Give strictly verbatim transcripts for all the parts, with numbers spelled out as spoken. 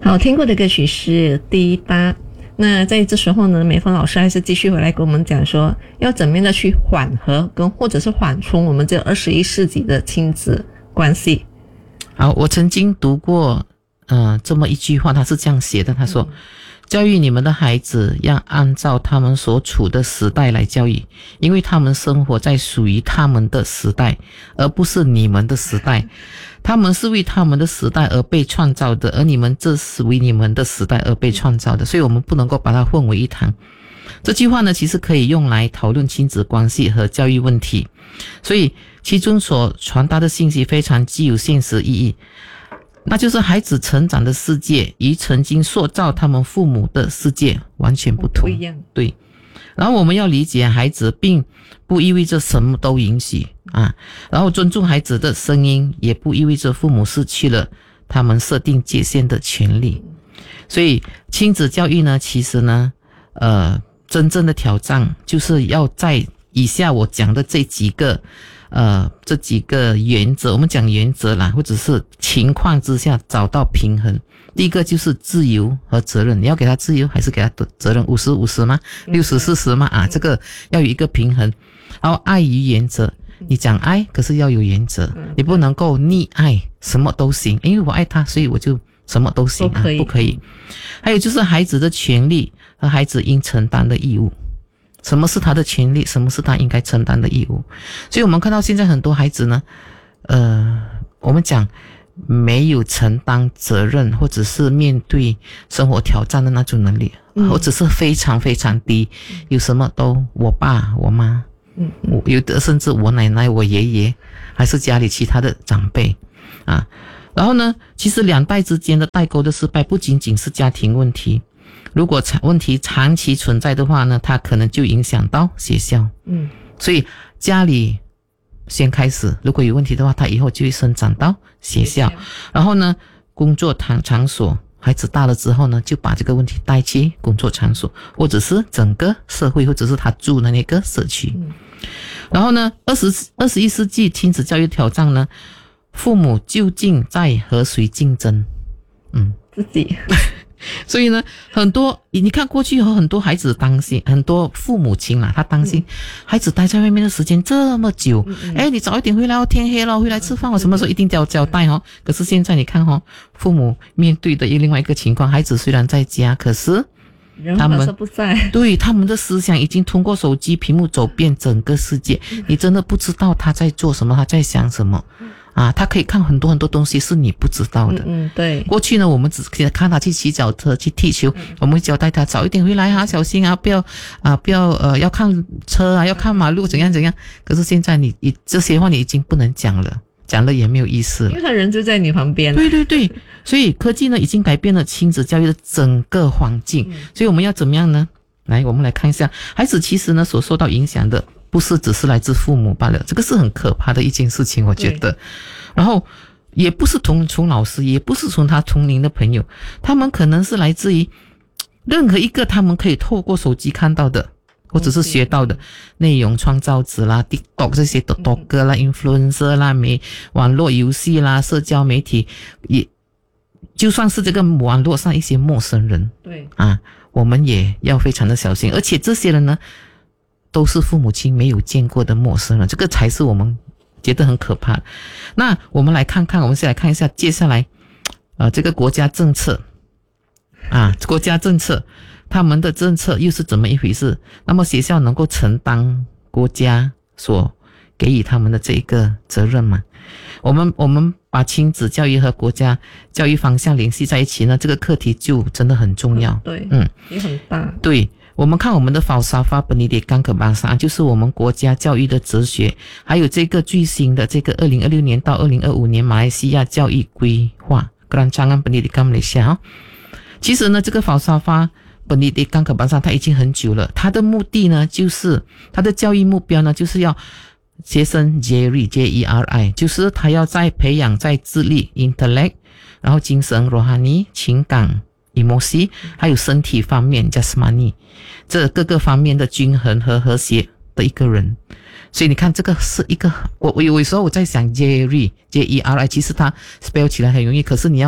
好，听过的歌曲是第八。那在这时候呢，美凤老师还是继续回来跟我们讲说，要怎么样的去缓和跟或者是缓冲我们这二十一世纪的亲子关系。 好，我曾经读过呃这么一句话，他是这样写的，他说、嗯、教育你们的孩子要按照他们所处的时代来教育，因为他们生活在属于他们的时代，而不是你们的时代。他们是为他们的时代而被创造的，而你们这是为你们的时代而被创造的，所以我们不能够把它混为一谈。这句话呢，其实可以用来讨论亲子关系和教育问题，所以其中所传达的信息非常具有现实意义，那就是孩子成长的世界与曾经塑造他们父母的世界完全不同， 不一样。 对。然后我们要理解孩子并不意味着什么都允许啊，然后尊重孩子的声音也不意味着父母失去了他们设定界限的权利。所以亲子教育呢，其实呢呃真正的挑战就是要在以下我讲的这几个呃这几个原则，我们讲原则啦，或者是情况之下找到平衡。第一个就是自由和责任，你要给他自由还是给他责任？五十五十吗？六十四十吗？啊，这个要有一个平衡。然后爱与原则，你讲爱，可是要有原则，你不能够溺爱，什么都行，因为我爱他，所以我就什么都行啊，不可以。还有就是孩子的权利和孩子应承担的义务，什么是他的权利，什么是他应该承担的义务。所以我们看到现在很多孩子呢，呃，我们讲没有承担责任，或者是面对生活挑战的那种能力，嗯、或者是非常非常低，有什么都我爸我妈，嗯，我有的甚至我奶奶我爷爷，还是家里其他的长辈啊。然后呢，其实两代之间的代沟的失败不仅仅是家庭问题，如果问题长期存在的话呢，它可能就影响到学校，嗯，所以家里先开始，如果有问题的话，他以后就会生长到学校，然后呢，工作场场所，孩子大了之后呢，就把这个问题带去工作场所，或者是整个社会，或者是他住的那个社区。嗯、然后呢，二十二十一世纪亲子教育挑战呢，父母究竟在和谁竞争？嗯， 自己。 所以呢，很多你看过去有很多孩子担心，很多父母亲啦，他担心孩子待在外面的时间这么久，嗯、诶你早一点回来哦，天黑了回来吃饭，我什么时候一定交交代哦。可是现在你看哦，父母面对的另外一个情况，孩子虽然在家，可是他们不在， 对他们的思想已经通过手机屏幕走遍整个世界，你真的不知道他在做什么，他在想什么。啊，他可以看很多很多东西是你不知道的。 嗯, 嗯，对。 过去呢，我们只看他去骑脚车、去踢球，嗯、我们会交代他早一点回来啊，小心啊，不要啊，不要呃，要看车啊，要看马路怎样怎样。可是现在你你这些话你已经不能讲了，讲了也没有意思了， 因为他人就在你旁边。 对对对，所以科技呢已经改变了亲子教育的整个环境，嗯、所以我们要怎么样呢？来，我们来看一下，孩子其实呢所受到影响的。不是只是来自父母罢了，这个是很可怕的一件事情，我觉得。然后也不是从从老师，也不是从他同龄的朋友，他们可能是来自于任何一个他们可以透过手机看到的，或者是学到的内容创造者啦 ，TikTok 这些 TikToker 啦、influencer 啦、媒网络游戏啦、社交媒体，也就算是这个网络上一些陌生人， 对啊，我们也要非常的小心，而且这些人呢。都是父母亲没有见过的陌生人，这个才是我们觉得很可怕的。那我们来看看，我们先来看一下接下来呃这个国家政策啊，国家政策他们的政策又是怎么一回事？那么学校能够承担国家所给予他们的这一个责任吗？我们我们把亲子教育和国家教育方向联系在一起呢，这个课题就真的很重要。 嗯、对，嗯，也很大。 对。我们看我们的 Falsafah Pendidikan Kebangsaan， 就是我们国家教育的哲学，还有这个最新的这个二零二六年到二零二五年马来西亚教育规划 Rancangan Pendidikan Malaysia。其实呢，这个 Falsafah Pendidikan Kebangsaan 它已经很久了，它的目的呢，就是它的教育目标呢，就是要学生 Jeri J E R I， 就是他要在培养在智力 Intellect， 然后精神 Rohani 情感。emosi 还有身体方面 jasmani 这各个方面的均衡和和谐的一个人，所以你看这个是一个我我有时候我在想 Jerry J E R I 其实它 spell 起来很容易，可是你要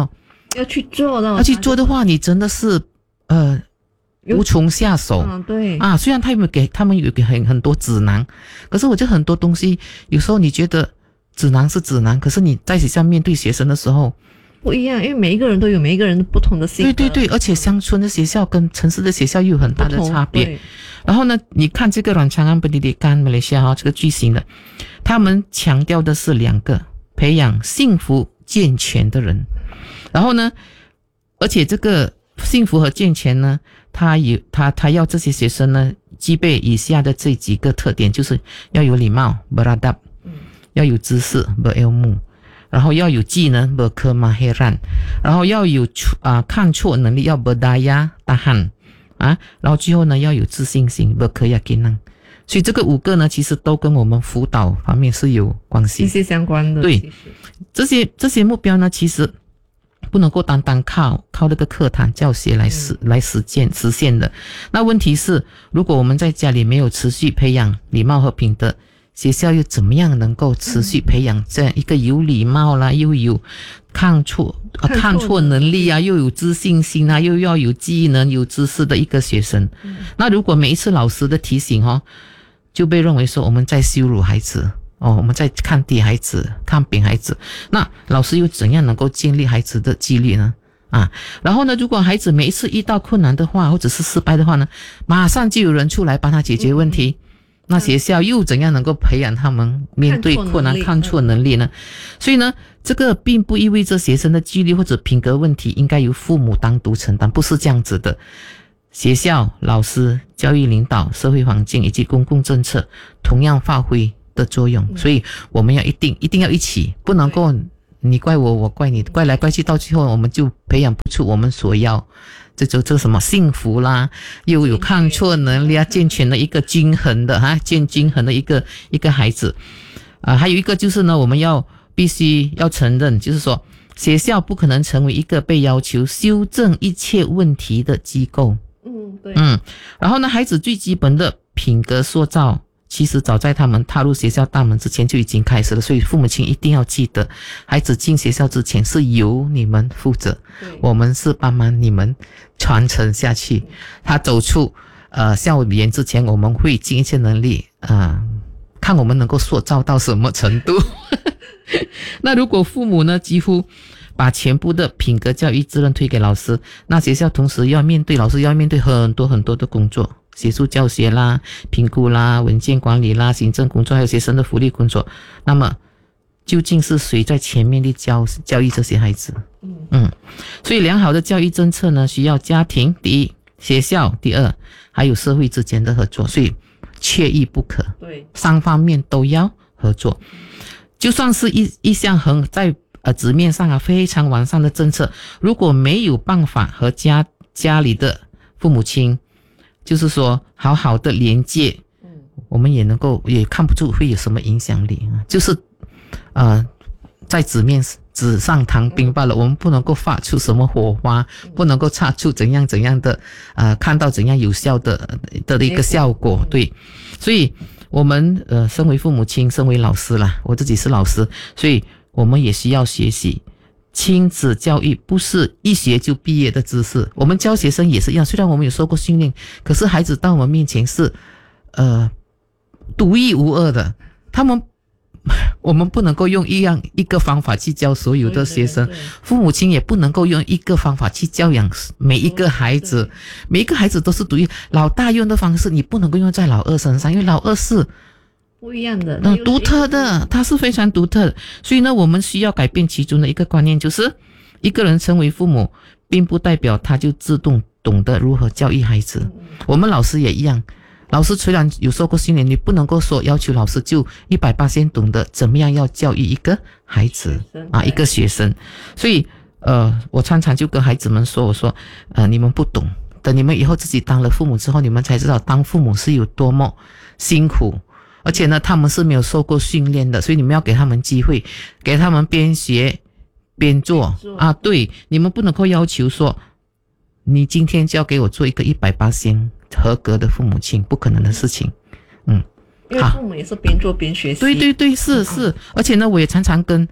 要去做的， 要去做的话，你真的是呃无从下手。 嗯，对啊，虽然他们给他们有给很很多指南，可是我觉得很多东西有时候你觉得指南是指南，可是你在学校面对学生的时候不一样，因为每一个人都有每一个人不同的性格。 对对对，而且乡村的学校跟城市的学校又有很大的差别。然后呢，你看这个阮长安本地的干马来西亚哈，这个巨型的，他们强调的是两个，培养幸福健全的人。然后呢，而且这个幸福和健全呢，他有他他要这些学生呢具备以下的这几个特点，就是要有礼貌 beradab， 要有知识 berilmu， 然后要有技能 berkemahiran， 然后要有啊、呃、看错能力要 berdaya tahan。啊，然后最后呢要有自信心 berkeyakinan， 所以这个五个呢其实都跟我们辅导方面是有关系， 息息相关的。 对，这些这些目标呢其实不能够单单靠靠那个课堂教学来实、嗯、来实践实现的。那问题是，如果我们在家里没有持续培养礼貌和品德，学校又怎么样能够持续培养这样一个有礼貌啦，又有看错啊看错能力啊，又有自信心啊，又要有技能有知识的一个学生？嗯、那如果每一次老师的提醒哦，就被认为说我们在羞辱孩子哦，我们在看低孩子看扁孩子，那老师又怎样能够建立孩子的纪律呢？啊，然后呢，如果孩子每一次遇到困难的话，或者是失败的话呢，马上就有人出来帮他解决问题。嗯，那学校又怎样能够培养他们面对困难看错能力呢？所以呢，这个并不意味着学生的纪律或者品格问题应该由父母单独承担，不是这样子的。学校、老师、教育领导、社会环境以及公共政策同样发挥的作用，所以我们要一定一定要一起，不能够你怪我我怪你，怪来怪去，到最后我们就培养不出我们所要这就这什么幸福啦，又有看错能力啊，健全的一个均衡的哈，健均衡的一个一个孩子啊、呃。还有一个就是呢，我们要必须要承认，就是说学校不可能成为一个被要求修正一切问题的机构。 嗯，对。 嗯，然后呢，孩子最基本的品格塑造，其实早在他们踏入学校大门之前就已经开始了，所以父母亲一定要记得，孩子进学校之前是由你们负责，我们是帮忙你们传承下去。他走出呃校园之前，我们会尽一切能力啊、呃，看我们能够塑造到什么程度。那如果父母呢，几乎把全部的品格教育责任推给老师，那学校同时要面对老师要面对很多很多的工作。学术教学啦、评估啦、文件管理啦、行政工作，还有学生的福利工作。那么，究竟是谁在前面的教教育这些孩子？嗯嗯，所以良好的教育政策呢，需要家庭第一，学校第二，还有社会之间的合作，所以缺一不可。 对， 三方面都要合作。就算是一一项很在呃纸面上啊非常完善的政策，如果没有办法和家家里的父母亲，就是说好好的连接，嗯，我们也能够也看不出会有什么影响力啊，就是呃在纸面纸上谈兵罢了，我们不能够发出什么火花，不能够擦出怎样怎样的呃看到怎样有效的的一个效果。对，所以我们呃身为父母亲，身为老师啦，我自己是老师，所以我们也需要学习。亲子教育不是一学就毕业的知识，我们教学生也是一样，虽然我们有受过训练，可是孩子到我们面前是呃独一无二的，他们我们不能够用一样一个方法去教所有的学生，父母亲也不能够用一个方法去教养每一个孩子，每一个孩子都是独一，老大用的方式你不能够用在老二身上，因为老二是不一样的， 嗯，独特的，它是非常独特的。所以呢，我们需要改变其中的一个观念，就是一个人成为父母，并不代表他就自动懂得如何教育孩子。嗯、我们老师也一样，老师虽然有受过训练，你不能够说要求老师就一百八十懂得怎么样要教育一个孩子啊，一个学生。所以，呃，我常常就跟孩子们说，我说，呃，你们不懂，等你们以后自己当了父母之后，你们才知道当父母是有多么辛苦。而且呢，他们是没有受过训练的，所以你们要给他们机会，给他们边学边做啊。对，你们不能够要求说，你今天就要给我做一个一百八十合格的父母亲，不可能的事情。嗯， 因为父母也是边做边学习。 对对对，是是。而且呢，我也常常跟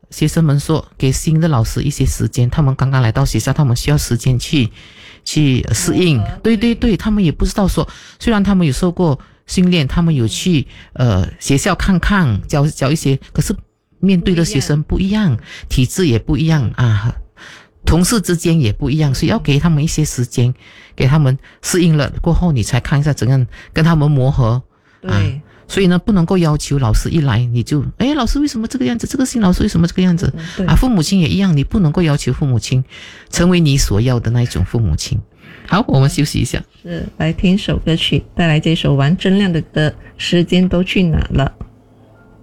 学生们说，给新的老师一些时间，他们刚刚来到学校，他们需要时间去去适应。对对对，他们也不知道说，虽然他们有受过训练，他们有去呃学校看看，教教一些，可是面对的学生不一样，体质也不一样啊，同事之间也不一样，所以要给他们一些时间，给他们适应了过后，你才看一下怎样跟他们磨合。 对。 啊，所以呢，不能够要求老师一来你就，哎，老师为什么这个样子？这个新老师为什么这个样子？ 嗯、 啊，父母亲也一样，你不能够要求父母亲成为你所要的那一种父母亲。好，我们休息一下， 是来听首歌曲，带来这首王铮亮的歌《时间都去哪了》。